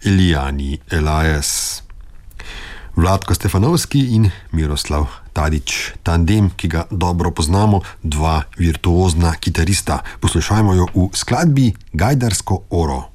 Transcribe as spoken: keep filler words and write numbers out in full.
Elijani Elias. Vlatko Stefanovski in Miroslav Tadić, tandem, ki ga dobro poznamo, dva virtuozna kitarista. Poslušajmo jo v skladbi Gajdarsko oro.